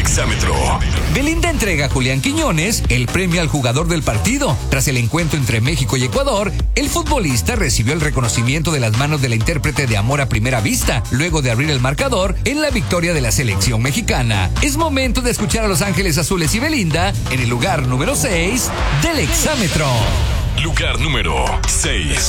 Exámetro. Belinda entrega a Julián Quiñones el premio al jugador del partido. Tras el encuentro entre México y Ecuador, el futbolista recibió el reconocimiento de las manos de la intérprete de Amor a Primera Vista, luego de abrir el marcador en la victoria de la selección mexicana. Es momento de escuchar a Los Ángeles Azules y Belinda en el lugar número 6 del Exámetro. Lugar número 6.